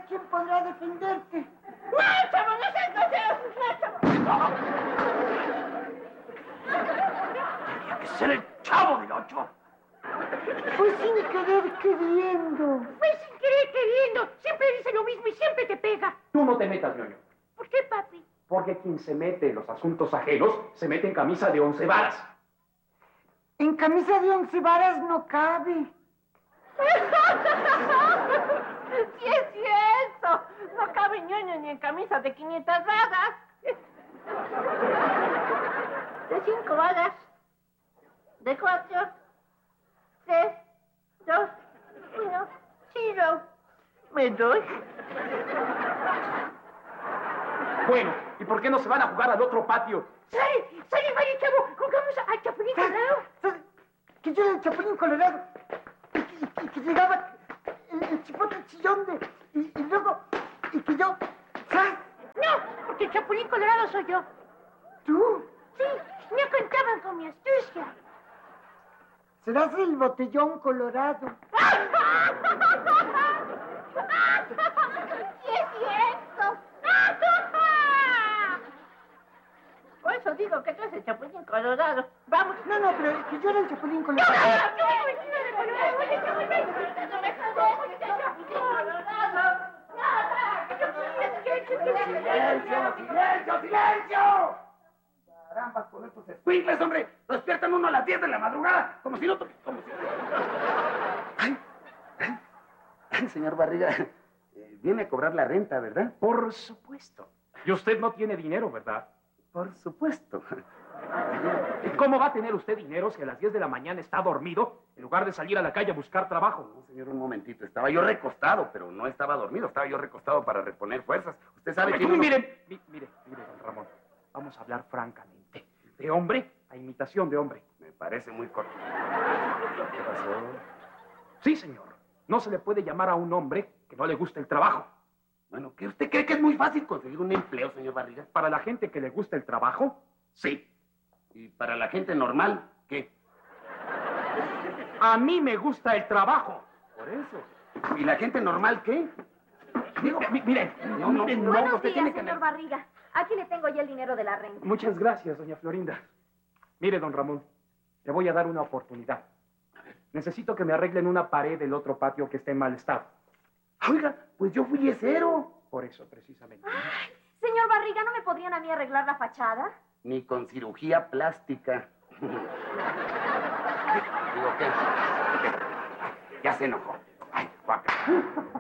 ¿quién podrá defenderte? ¡No, chavo, no seas grosero! ¡No, chavo! Tenía que ser el Chavo del Ocho. Pues sin querer queriendo. Pues sin querer queriendo. Siempre dice lo mismo y siempre te pega. Tú no te metas, ñoño. ¿Por qué, papi? Porque quien se mete en los asuntos ajenos se mete en camisa de 11 varas. En camisa de 11 varas no cabe. ¡Sí es cierto! No cabe ñoño ni en camisa de 500 varas. De 5 varas. De 4. 3, 2, 1, 0. ¿Me doy? Bueno, ¿y por qué no se van a jugar al otro patio? ¡Sale! ¡Sale, vaya, chavo! ¡Jugamos al Chapulín Colorado! Que yo era el Chapulín Colorado. Y que llegaba el chipote chillón y luego... Y que yo... ¿sabes? No, porque el Chapulín Colorado soy yo. ¿Tú? Sí, me contaban con mi astucia. Serás el botellón colorado. ¡Sí es cierto! Por eso digo que tú eres el Chapulín Colorado. Vamos. No, pero que yo era el Chapulín Colorado. ¡Yo me vestido de colorado! ¡Oye, Chapulín! ¡No me jodas! ¡Oye, Chapulín Colorado! ¡Silencio! ¡Silencio! Carambas con estos escuincles, hombre. Lo despiertan uno a las 10 de la madrugada. Como si no... Como si... Ay, señor Barriga, viene a cobrar la renta, ¿verdad? Por supuesto. Y usted no tiene dinero, ¿verdad? Por supuesto. ¿Cómo va a tener usted dinero si a las 10 de la mañana está dormido en lugar de salir a la calle a buscar trabajo? No, señor, un momentito. Estaba yo recostado, pero no estaba dormido. Estaba yo recostado para reponer fuerzas. Usted sabe que... Mire, don Ramón. Vamos a hablar francamente. De hombre a imitación de hombre. Me parece muy corto. ¿Qué pasó? Sí, señor. No se le puede llamar a un hombre que no le guste el trabajo. Bueno, ¿qué usted cree que es muy fácil conseguir un empleo, señor Barriga? Para la gente que le gusta el trabajo, sí. ¿Y para la gente normal, qué? A mí me gusta el trabajo. Por eso. ¿Y la gente normal qué? Digo, mire, no, Buenos usted días, tiene que... señor Barriga. Aquí le tengo ya el dinero de la renta. Muchas gracias, doña Florinda. Mire, don Ramón, le voy a dar una oportunidad. Necesito que me arreglen una pared del otro patio que esté en mal estado. Oiga, pues yo fui yesero. Por eso, precisamente. Ay, señor Barriga, ¿no me podrían a mí arreglar la fachada? Ni con cirugía plástica. Digo, ¿qué? Ya se enojó. Ay, guaca.